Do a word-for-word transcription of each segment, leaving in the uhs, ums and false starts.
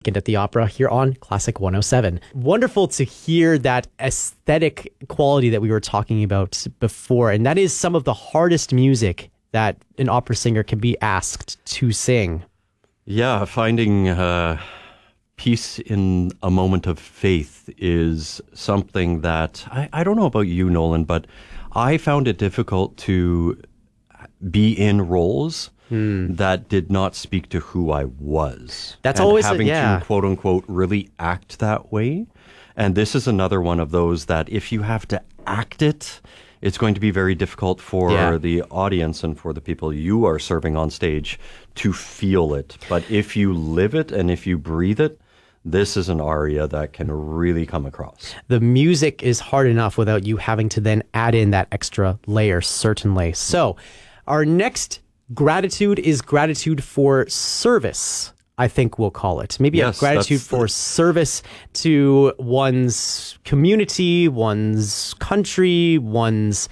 Weekend at the Opera here on Classic one oh seven. Wonderful to hear that aesthetic quality that we were talking about before. And that is some of the hardest music that an opera singer can be asked to sing. Yeah, finding uh, peace in a moment of faith is something that, I, I don't know about you, Nolan, but I found it difficult to be in roles Hmm. that did not speak to who I was. That's and always a- having yeah. to quote unquote really act that way. And this is another one of those that if you have to act it, it's going to be very difficult for Yeah. the audience and for the people you are serving on stage to feel it. But if you live it and if you breathe it, this is an aria that can really come across. The music is hard enough without you having to then add in that extra layer, certainly. So our next gratitude is gratitude for service, I think we'll call it. Maybe Yes, a gratitude that's for the- service to one's community, one's country, one's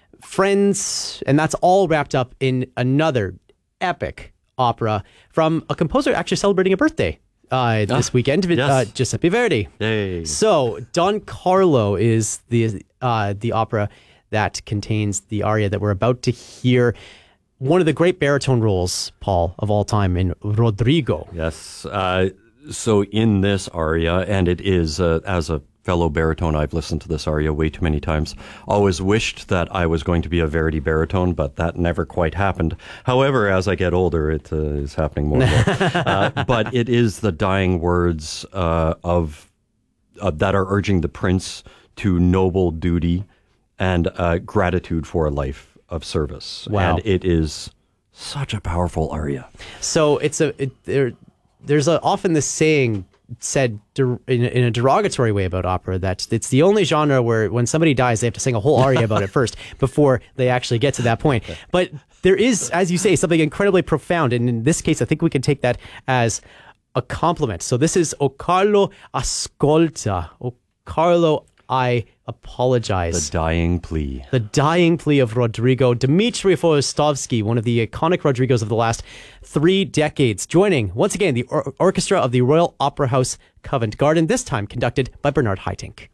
friends. And that's all wrapped up in another epic opera from a composer actually celebrating a birthday uh, this Ah, weekend, yes. uh, Giuseppe Verdi. Yay. So, Don Carlo is the uh, the opera that contains the aria that we're about to hear. One of the great baritone roles, Paul, of all time in Rodrigo. Yes. Uh, so in this aria, and it is, uh, as a fellow baritone, I've listened to this aria way too many times, always wished that I was going to be a Verdi baritone, but that never quite happened. However, as I get older, it uh, is happening more and more. uh, but it is the dying words uh, of uh, that are urging the prince to noble duty and uh, gratitude for a life of service. Wow. And it is such a powerful aria. So it's a it, there. There's a, often this saying said der, in, in a derogatory way about opera that it's the only genre where when somebody dies they have to sing a whole aria about it first before they actually get to that point. But there is, as you say, something incredibly profound, and in this case, I think we can take that as a compliment. So this is O Carlo Ascolta. O Carlo, I apologize. The dying plea. The dying plea of Rodrigo. Dmitry Forostovsky, one of the iconic Rodrigos of the last three decades, joining once again the or- orchestra of the Royal Opera House Covent Garden, this time conducted by Bernard Haitink.